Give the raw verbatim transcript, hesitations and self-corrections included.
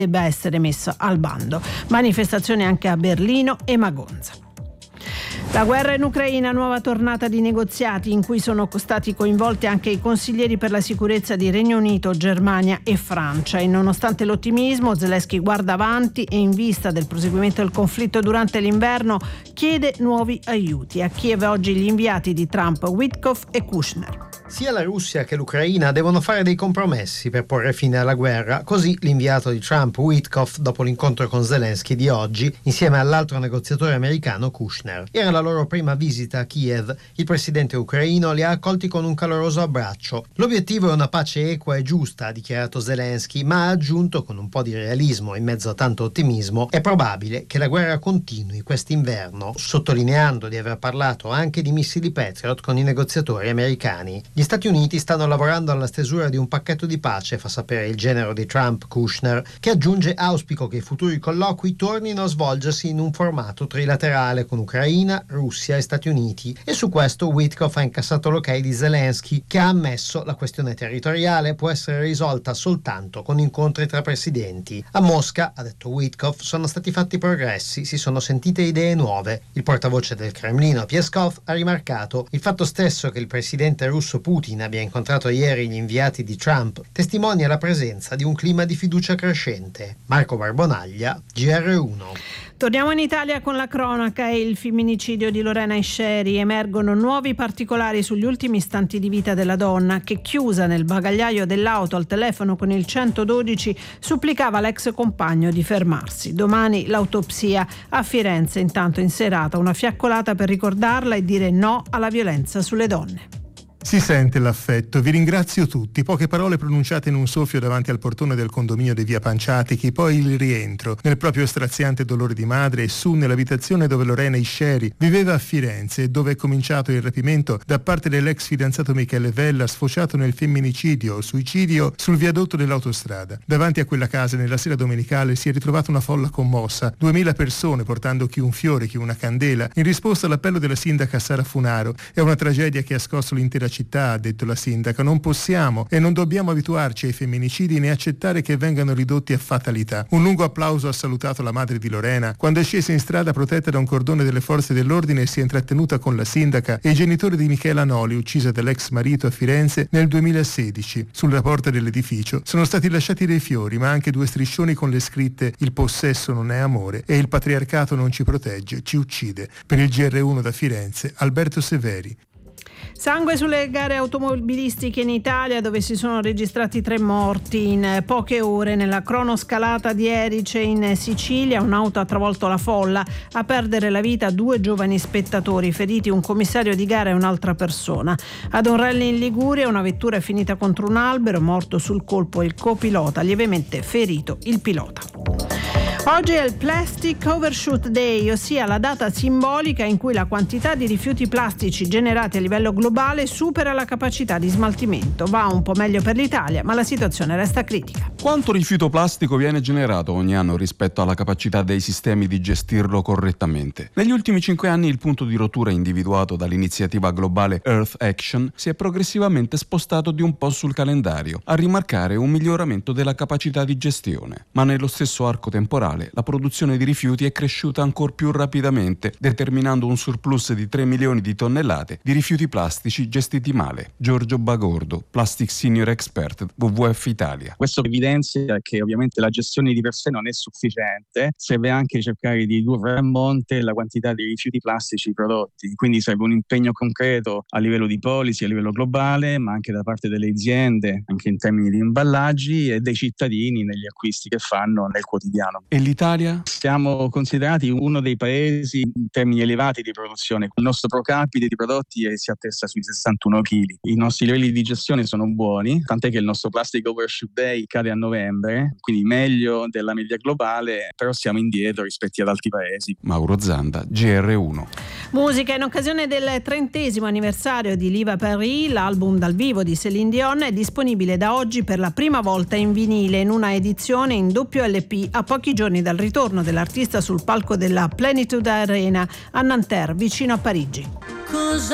debba essere messo al bando. Manifestazioni anche a Berlino e Magonza. La guerra in Ucraina, nuova tornata di negoziati in cui sono stati coinvolti anche i consiglieri per la sicurezza di Regno Unito, Germania e Francia. E nonostante l'ottimismo, Zelensky guarda avanti e in vista del proseguimento del conflitto durante l'inverno chiede nuovi aiuti. A Kiev oggi gli inviati di Trump, Witkoff e Kushner. Sia la Russia che l'Ucraina devono fare dei compromessi per porre fine alla guerra, così l'inviato di Trump, Witkoff, dopo l'incontro con Zelensky di oggi, insieme all'altro negoziatore americano Kushner. Era la loro prima visita a Kiev. Il presidente ucraino li ha accolti con un caloroso abbraccio. L'obiettivo è una pace equa e giusta, ha dichiarato Zelensky, ma ha aggiunto con un po' di realismo in mezzo a tanto ottimismo: è probabile che la guerra continui quest'inverno, sottolineando di aver parlato anche di missili Patriot con i negoziatori americani. Gli Stati Uniti stanno lavorando alla stesura di un pacchetto di pace, fa sapere il genero di Trump, Kushner, che aggiunge: auspico che i futuri colloqui tornino a svolgersi in un formato trilaterale con Ucraina, Russia e Stati Uniti. E su questo Witkoff ha incassato l'ok di Zelensky, che ha ammesso la questione territoriale può essere risolta soltanto con incontri tra presidenti. A Mosca, ha detto Witkoff, sono stati fatti progressi, si sono sentite idee nuove. Il portavoce del Cremlino, Peskov, ha rimarcato: il fatto stesso che il presidente russo Putin abbia incontrato ieri gli inviati di Trump testimonia la presenza di un clima di fiducia crescente. Marco Barbonaglia, G R uno. Torniamo in Italia con la cronaca e il femminicidio di Lorena Isceri. Emergono nuovi particolari sugli ultimi istanti di vita della donna che, chiusa nel bagagliaio dell'auto al telefono con il centododici, supplicava l'ex compagno di fermarsi. Domani l'autopsia a Firenze, intanto in serata una fiaccolata per ricordarla e dire no alla violenza sulle donne. Si sente l'affetto, vi ringrazio tutti, poche parole pronunciate in un soffio davanti al portone del condominio di via Panciatichi, poi il rientro, nel proprio straziante dolore di madre, e su nell'abitazione dove Lorena Isceri viveva a Firenze e dove è cominciato il rapimento da parte dell'ex fidanzato Michele Vella, sfociato nel femminicidio o suicidio sul viadotto dell'autostrada. Davanti a quella casa nella sera domenicale si è ritrovata una folla commossa, duemila persone portando chi un fiore, chi una candela, in risposta all'appello della sindaca Sara Funaro. È una tragedia che ha scosso l'intera città, ha detto la sindaca. Non possiamo e non dobbiamo abituarci ai femminicidi né accettare che vengano ridotti a fatalità. Un lungo applauso ha salutato la madre di Lorena quando è scesa in strada protetta da un cordone delle forze dell'ordine e si è intrattenuta con la sindaca e i genitori di Michela Noli, uccisa dall'ex marito a Firenze nel duemilasedici. Sulla porta dell'edificio sono stati lasciati dei fiori, ma anche due striscioni con le scritte: il possesso non è amore e il patriarcato non ci protegge, ci uccide. Per il G R uno da Firenze, Alberto Severi. Sangue sulle gare automobilistiche in Italia, dove si sono registrati tre morti in poche ore. Nella cronoscalata di Erice in Sicilia un'auto ha travolto la folla, a perdere la vita due giovani spettatori, feriti un commissario di gara e un'altra persona. Ad un rally in Liguria una vettura è finita contro un albero, morto sul colpo il copilota, lievemente ferito il pilota. Oggi è il Plastic Overshoot Day, ossia la data simbolica in cui la quantità di rifiuti plastici generati a livello globale supera la capacità di smaltimento. Va un po' meglio per l'Italia, ma la situazione resta critica. Quanto rifiuto plastico viene generato ogni anno rispetto alla capacità dei sistemi di gestirlo correttamente? Negli ultimi cinque anni il punto di rottura individuato dall'iniziativa globale Earth Action si è progressivamente spostato di un po' sul calendario, a rimarcare un miglioramento della capacità di gestione. Ma nello stesso arco temporale la produzione di rifiuti è cresciuta ancor più rapidamente, determinando un surplus di tre milioni di tonnellate di rifiuti plastici gestiti male. Giorgio Bagordo, Plastic Senior Expert, W W F Italia. Questo evidenzia che ovviamente la gestione di per sé non è sufficiente, serve anche cercare di ridurre a monte la quantità di rifiuti plastici prodotti, quindi serve un impegno concreto a livello di policy, a livello globale, ma anche da parte delle aziende, anche in termini di imballaggi, e dei cittadini negli acquisti che fanno nel quotidiano. E l'Italia? Siamo considerati uno dei paesi in termini elevati di produzione. Il nostro pro capite di prodotti si attesta sui sessantuno chili. I nostri livelli di gestione sono buoni, tant'è che il nostro Plastic Overshoot Day cade a novembre, quindi meglio della media globale, però siamo indietro rispetto ad altri paesi. Mauro Zanda, G R uno. Musica. In occasione del trentesimo anniversario di Live à Paris, l'album dal vivo di Céline Dion è disponibile da oggi per la prima volta in vinile, in una edizione in doppio L P, a pochi giorni dal ritorno dell'artista sul palco della Plenitude Arena a Nanterre, vicino a Parigi.